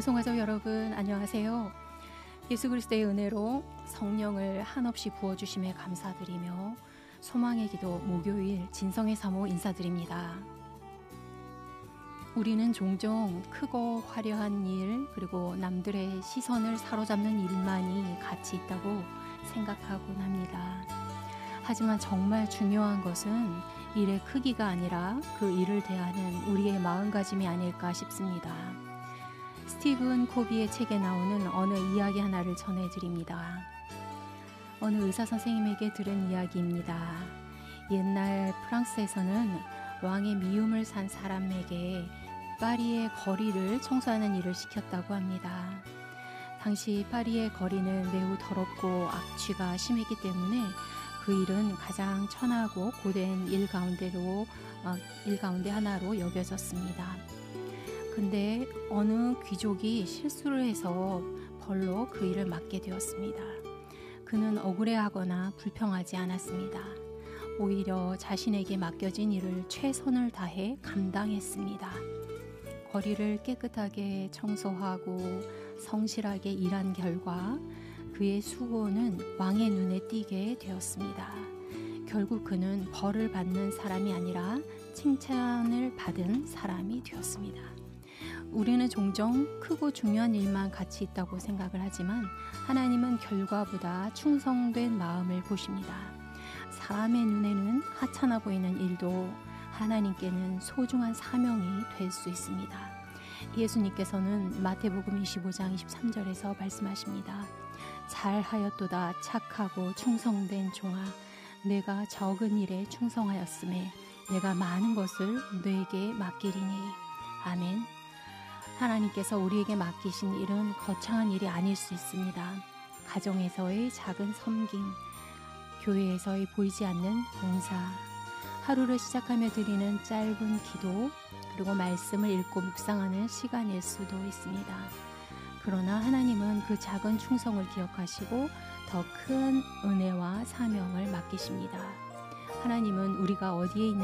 방송가족 여러분 안녕하세요. 예수 그리스도의 은혜로 성령을 한없이 부어주심에 감사드리며 소망의 기도 목요일 진성의 사모 인사드립니다. 우리는 종종 크고 화려한 일 그리고 남들의 시선을 사로잡는 일만이 가치 있다고 생각하곤 합니다. 하지만 정말 중요한 것은 일의 크기가 아니라 그 일을 대하는 우리의 마음가짐이 아닐까 싶습니다. 스티븐 코비의 책에 나오는 어느 이야기 하나를 전해드립니다. 어느 의사 선생님에게 들은 이야기입니다. 옛날 프랑스에서는 왕의 미움을 산 사람에게 파리의 거리를 청소하는 일을 시켰다고 합니다. 당시 파리의 거리는 매우 더럽고 악취가 심했기 때문에 그 일은 가장 천하고 고된 일 가운데 하나로 여겨졌습니다. 근데 어느 귀족이 실수를 해서 벌로 그 일을 맡게 되었습니다. 그는 억울해하거나 불평하지 않았습니다. 오히려 자신에게 맡겨진 일을 최선을 다해 감당했습니다. 거리를 깨끗하게 청소하고 성실하게 일한 결과 그의 수고는 왕의 눈에 띄게 되었습니다. 결국 그는 벌을 받는 사람이 아니라 칭찬을 받은 사람이 되었습니다. 우리는 종종 크고 중요한 일만 가치 있다고 생각을 하지만 하나님은 결과보다 충성된 마음을 보십니다. 사람의 눈에는 하찮아 보이는 일도 하나님께는 소중한 사명이 될 수 있습니다. 예수님께서는 마태복음 25장 23절에서 말씀하십니다. 잘하였도다 착하고 충성된 종아, 내가 적은 일에 충성하였음에 내가 많은 것을 너에게 맡기리니. 아멘. 하나님께서 우리에게 맡기신 일은 거창한 일이 아닐 수 있습니다. 가정에서의 작은 섬김, 교회에서의 보이지 않는 봉사, 하루를 시작하며 드리는 짧은 기도, 그리고 말씀을 읽고 묵상하는 시간일 수도 있습니다. 그러나 하나님은 그 작은 충성을 기억하시고 더 큰 은혜와 사명을 맡기십니다. 하나님은 우리가 어디에 있는